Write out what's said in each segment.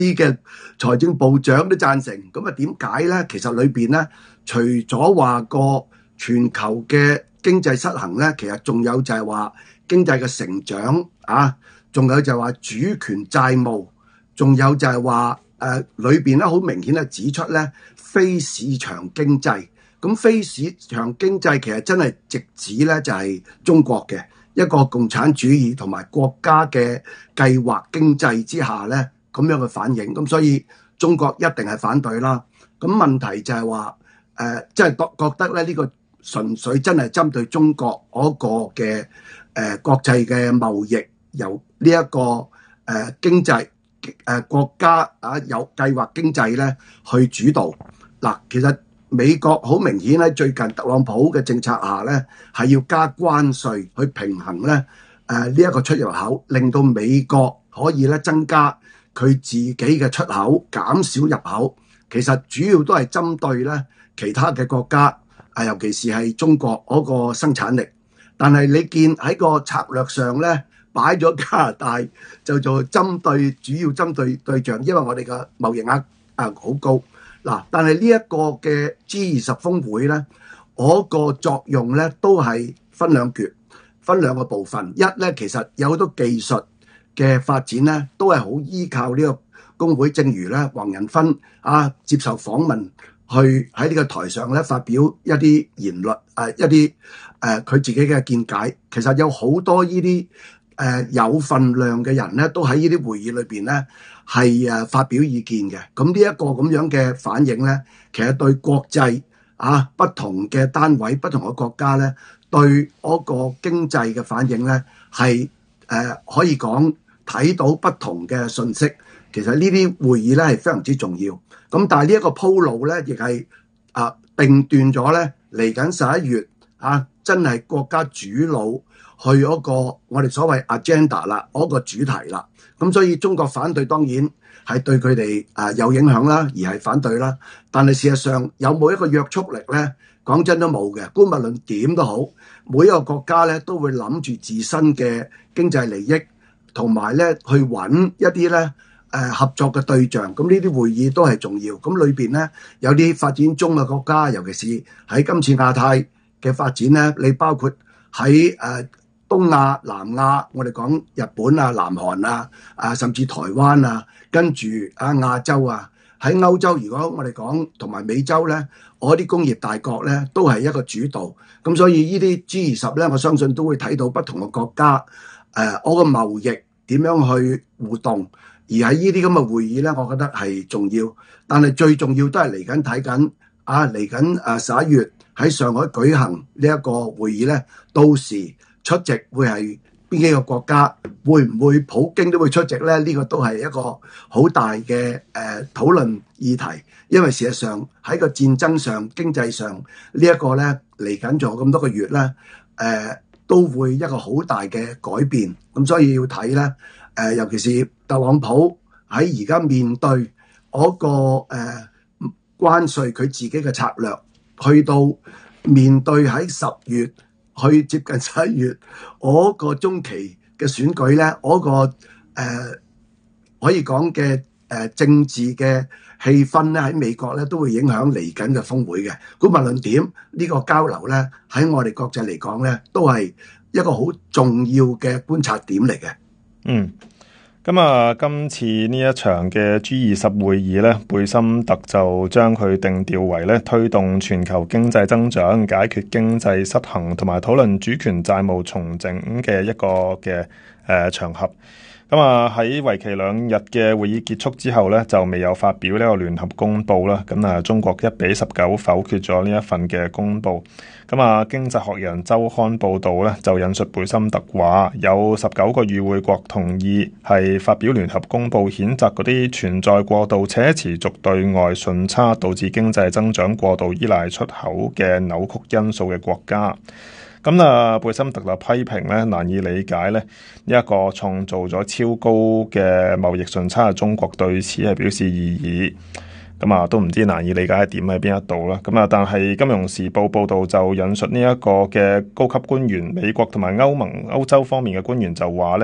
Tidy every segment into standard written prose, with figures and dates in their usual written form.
啲嘅財政部長都贊成。咁啊點解咧？其實裏邊咧，除咗話個全球嘅經濟失衡咧，其實仲有就係話經濟嘅成長啊，仲有就係話主權債務，仲有就係話裏邊咧好明顯係指出咧非市場經濟。咁非市場經濟其實真係直指咧就係中國嘅一個共產主義同埋國家嘅計劃經濟之下咧咁樣嘅反應。咁所以中國一定係反對啦。咁問題就係話即係覺得咧呢個純粹真係針對中國嗰個嘅國際嘅貿易由呢一個經濟國家有計劃經濟咧去主導。嗱，其實美國好明顯喺最近特朗普嘅政策下咧，係要加關稅去平衡咧呢一個出入口，令到美國可以咧增加佢自己嘅出口，減少入口。其實主要都係針對咧其他嘅國家，尤其是係中國嗰個生產力。但係你見喺個策略上咧，擺咗加拿大就做主要針對對象，因為我哋嘅貿易額好高。嗱，但係呢一個嘅 G20 峰會咧，嗰個作用咧都係分兩個部分。一咧，其實有好多技術嘅發展咧，都係好依靠呢個工會。正如咧黃仁勳接受訪問，去喺呢個台上咧發表一啲言論，一啲佢自己嘅見解。其實有好多呢啲有份量嘅人咧，都喺呢啲會議裏邊咧係發表意見嘅。咁呢一個咁樣嘅反應咧，其實對國際不同嘅單位、不同嘅國家咧，對嗰個經濟嘅反應咧係可以講睇到不同嘅信息。其實呢啲會議咧係非常之重要。咁但係呢一個鋪路咧，亦係定斷咗咧嚟緊11月真係國家主腦去嗰個我哋所謂 agenda 啦，嗰個主題啦。咁所以中國反對當然係對佢哋有影響啦，而係反對啦。但係事實上有冇一個約束力咧？講真都冇嘅。姑勿論點都好，每一個國家咧都會諗住自身嘅經濟利益，同埋咧去揾一啲咧合作嘅對象。咁呢啲會議都係重要。咁裏邊咧有啲發展中嘅國家，尤其是喺今次亞太嘅發展咧，你包括喺東亞、南亞，我哋講日本南韓甚至台灣跟住亞洲喺歐洲，如果我哋講同埋美洲咧，我啲工業大國咧都係一個主導。咁所以呢啲 G20 咧，我相信都會睇到不同嘅國家我個貿易點樣去互動。而喺呢啲咁嘅會議咧，我覺得係重要。但係最重要都係嚟緊睇緊嚟緊11月喺上海舉行呢一個會議咧，到時出席會係邊幾個國家，會唔會普京都會出席咧？呢個都係一個好大嘅討論議題。因為事實上喺個戰爭上、經濟上呢一個咧嚟緊仲有咁多個月咧，都會一個好大嘅改變。咁所以要睇咧，尤其是特朗普喺而家面對嗰個關稅佢自己嘅策略，去到面對喺10月去接近11月嗰個中期嘅選舉咧，嗰個可以講嘅政治嘅氣氛咧喺美國咧都會影響嚟緊嘅峰會嘅。咁無論點呢個交流咧喺我哋國際嚟講咧都係一個好重要嘅觀察點嚟嘅。 咁今次呢一場嘅 G20 會議咧，貝森特就將佢定調為咧推動全球經濟增長、解決經濟失衡同埋討論主權債務重整嘅一個嘅場合。喺為期2日嘅會議結束之後咧，就未有發表呢個聯合公報啦。中國1-19否決咗呢一份嘅公報。經濟學人週刊報導咧，就引述貝森特話，有19個與會國同意係發表聯合公報，譴責嗰啲存在過度且持續對外順差，導致經濟增長過度依賴出口嘅扭曲因素嘅國家。貝森特就批評咧，難以理解咧呢一個創造咗超高嘅貿易順差嘅中國對此係表示異議。都唔知難以理解係點喺邊一度啦。但係《金融時報》報道就引述呢一個嘅高級官員，美國同埋歐洲方面嘅官員就話咧，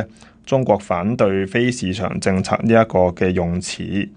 中國反對非市場政策呢一個嘅用詞。